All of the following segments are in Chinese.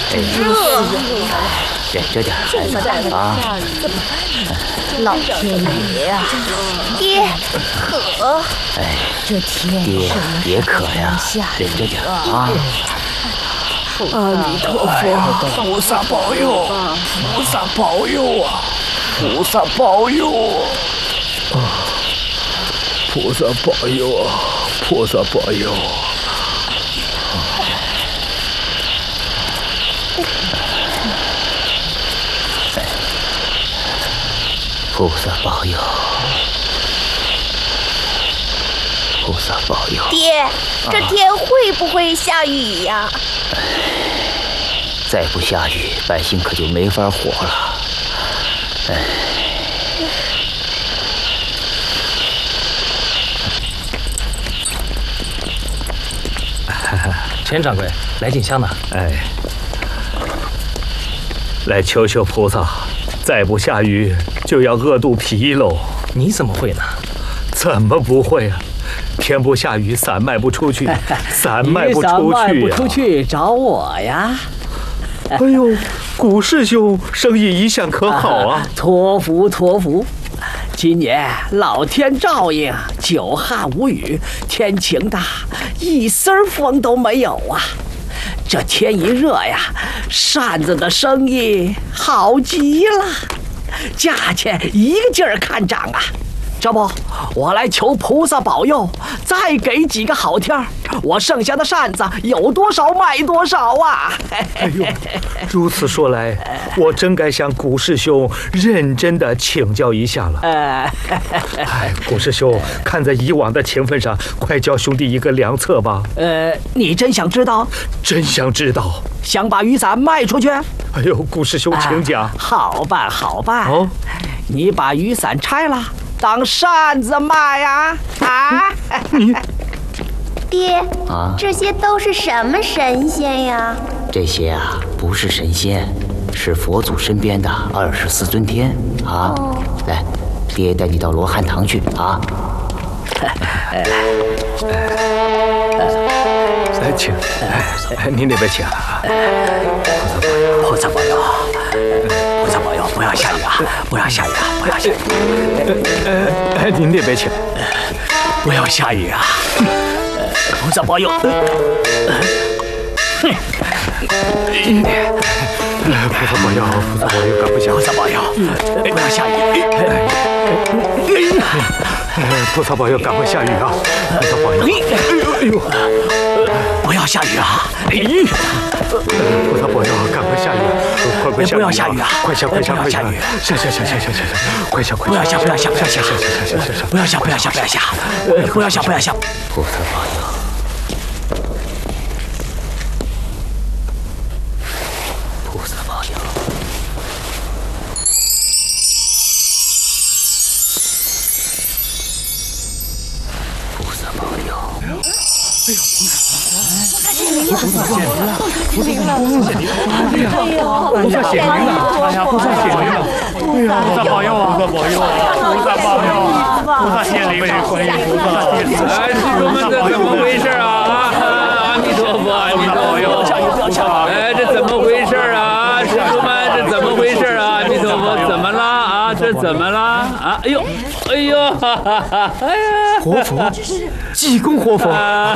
忍着点，孩子啊！ 老天爷呀，爹，渴！ 哎， 这天爹别渴呀，忍着点啊！ 阿弥陀佛， 菩萨保佑，菩萨保佑啊！菩萨保佑啊！菩萨保佑啊！菩萨保佑！ 菩萨保佑，菩萨保佑！ 爹，这天会不会下雨呀？ 再不下雨，百姓可就没法活了。 钱掌柜，来锦香呢？ 哎，来求求菩萨，再不下雨就要饿肚皮喽。 你怎么会呢？ 怎么不会啊？天不下雨，伞卖不出去，伞卖不出去呀。 卖不出去找我呀！ 哎呦，古师兄生意一向可好啊？ 托福托福，今年老天照应，久旱无雨，天晴的一丝风都没有啊！这天一热呀，扇子的生意好极了，价钱一个劲儿看涨啊！这不，我来求菩萨保佑，再给几个好天儿，我剩下的扇子有多少卖多少啊！ 哎呦，如此说来，我真该向古师兄认真的请教一下了。哎，古师兄，看在以往的情分上，快教兄弟一个良策吧。 你真想知道？ 真想知道。 想把雨伞卖出去？ 哎呦，古师兄，请讲。 好办，好办。 哦， 你把雨伞拆了，当扇子卖呀！ 你爹啊， 这些都是什么神仙呀？ 这些啊，不是神仙，是佛祖身边的24尊天啊！来，爹带你到罗汉堂去啊！ 来，请，您那边请。 菩萨保佑，菩萨保佑，不要下雨啊！不要下雨啊！不要下雨！ 您那边请。 不要下雨啊！菩萨保佑！ 菩萨保佑，菩萨保佑，赶不下。 菩萨保佑，不要下雨！ 菩萨保佑，赶快下雨啊！菩萨保佑！哎呦， 不要下雨啊！ 菩萨保佑，赶快下雨！快下雨！ 不要下雨啊！ 快下！ 不要下雨！ 下！快下！ 不要下！不要下！不要下！不要下！不要下！不要下！不要下！不要下！ 菩萨保佑！菩萨保佑！菩萨保佑！ 哎呦， 菩萨显灵了！ 菩萨显灵了！菩萨显灵了！哎呀，菩萨显灵了！哎呀，菩萨保佑啊！菩萨保佑啊！菩萨保佑啊！菩萨显灵了！观音菩萨显灵了！ 哎，师兄们，这怎么回事啊？阿弥陀佛，阿弥陀佛！哎，这怎么回事啊？师兄们，这怎么回事啊？阿弥陀佛，怎么了啊？这怎么了啊？哎呦，哎呦，哈哈哈！哎呀， 活佛，济公活佛！来，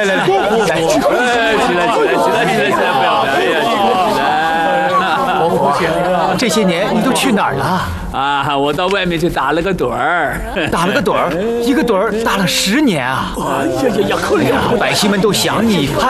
起来，不要，哎呀，起来！ 活佛显灵了！这些年你都去哪儿了？ 啊，我到外面去打了个盹儿， 打了个盹儿，一个盹儿打了10年啊！ 呀，可怜！ 百姓们都想你。